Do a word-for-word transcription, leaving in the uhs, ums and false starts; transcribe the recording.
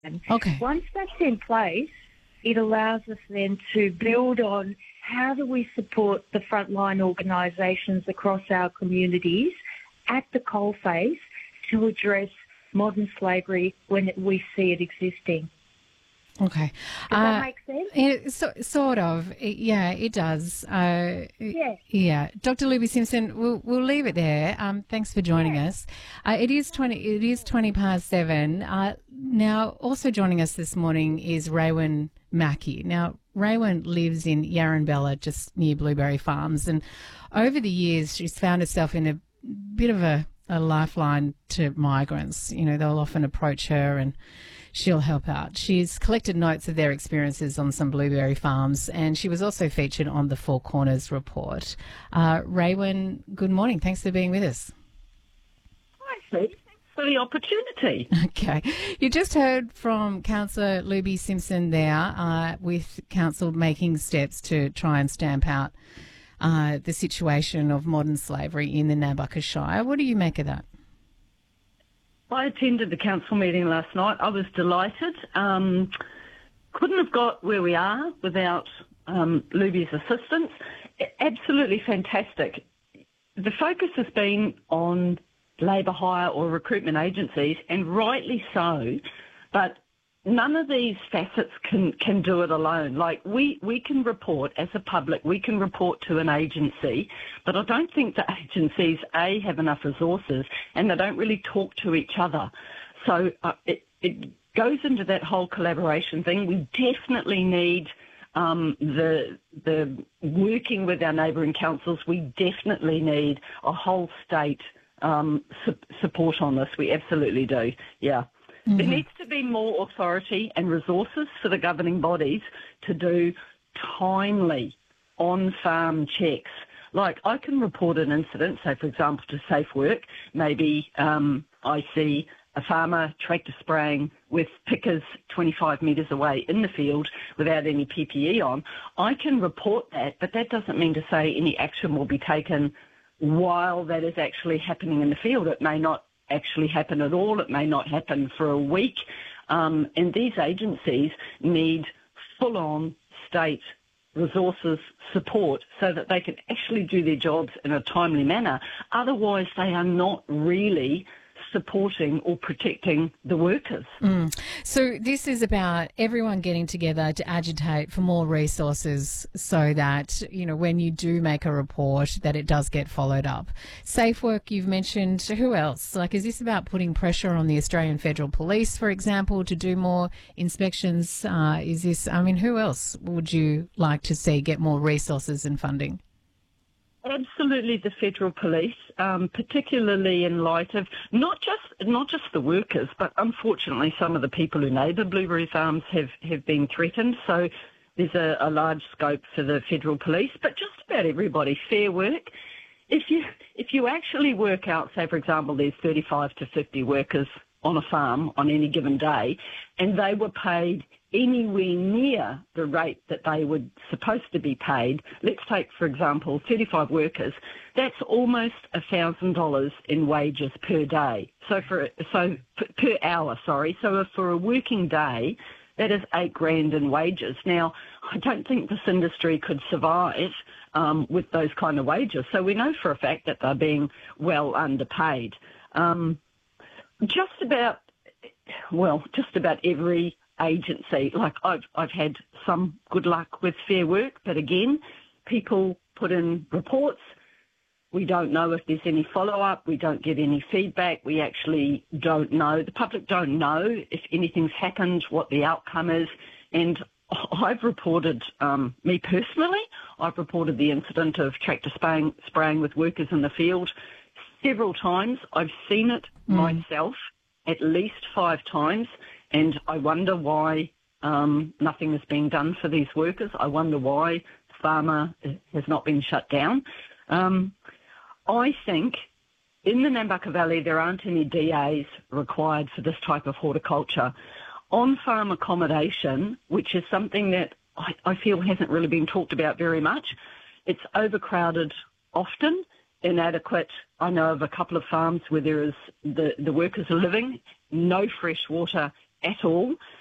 Okay. Once that's in place, it allows us then to build on how do we support the frontline organisations across our communities at the coalface to address modern slavery when we see it existing. Okay. Does uh, that make sense? It, so, sort of. It, yeah, it does. Uh, Yeah. Yeah. Doctor Luby Simpson, we'll, we'll leave it there. Um, thanks for joining Yeah. us. Uh, it is twenty. It is twenty past seven. Uh, now, also joining us this morning is Raywin Mackey. Now, Raywin lives in Yarranbella, just near Blueberry Farms, and over the years, she's found herself in a bit of a, a lifeline to migrants. You know, they'll often approach her and she'll help out. She's collected notes of their experiences on some blueberry farms, and she was also featured on the Four Corners report. Uh, Raywin, good morning. Thanks for being with us. Hi, Steve. Thanks for the opportunity. Okay. You just heard from Councillor Luby Simpson there, uh, with Council making steps to try and stamp out uh, the situation of modern slavery in the Nambucca Shire. What do you make of that? I attended the council meeting last night. I was delighted. Um, couldn't have got where we are without um, Luby's assistance. Absolutely fantastic. The focus has been on labour hire or recruitment agencies, and rightly so, but none of these facets can, can do it alone. Like, we, we can report as a public, we can report to an agency, but I don't think the agencies, A, have enough resources, and they don't really talk to each other. So uh, it, it goes into that whole collaboration thing. We definitely need um, the, the working with our neighbouring councils. We definitely need a whole state um, su- support on this. We absolutely do, yeah. Mm-hmm. There needs to be more authority and resources for the governing bodies to do timely on-farm checks. Like, I can report an incident, say, for example, to Safe Work. Maybe um, I see a farmer tractor spraying with pickers twenty-five metres away in the field without any P P E on. I can report that, but that doesn't mean to say any action will be taken while that is actually happening in the field. It may not actually happen at all. It may not happen for a week. Um, and these agencies need full-on state resources, support, so that they can actually do their jobs in a timely manner. Otherwise, they are not really supporting or protecting the workers. Mm. So this is about everyone getting together to agitate for more resources so that, you know, when you do make a report, that it does get followed up. Safe Work, you've mentioned. Who else? Like, is this about putting pressure on the Australian Federal Police, for example, to do more inspections? Uh, is this, I mean, who else would you like to see get more resources and funding? Absolutely, the Federal Police, um, particularly in light of not just not just the workers, but unfortunately some of the people who neighbour blueberry farms have, have been threatened. So there's a, a large scope for the Federal Police, but just about everybody. Fair Work. If you if you actually work out, say for example, there's thirty-five to fifty workers on a farm on any given day, and they were paid anywhere near the rate that they were supposed to be paid. Let's take, for example, thirty-five workers. That's almost one thousand dollars in wages per day. So for so per hour, sorry. So for a working day, that is eight grand in wages. Now, I don't think this industry could survive um, with those kind of wages. So we know for a fact that they're being well underpaid. Um, just about, well, just about every agency, like I've I've had some good luck with Fair Work, but again, people put in reports. We don't know if there's any follow-up. We don't get any feedback. We actually don't know. The public don't know if anything's happened, what the outcome is. And I've reported, um, me personally, I've reported the incident of tractor spraying, spraying with workers in the field several times. I've seen it mm. myself at least five times. And I wonder why um, nothing is being done for these workers. I wonder why the farmer has not been shut down. Um, I think in the Nambucca Valley there aren't any D As required for this type of horticulture. On-farm accommodation, which is something that I, I feel hasn't really been talked about very much, it's overcrowded often, inadequate. I know of a couple of farms where there is the, the workers are living, no fresh water at all.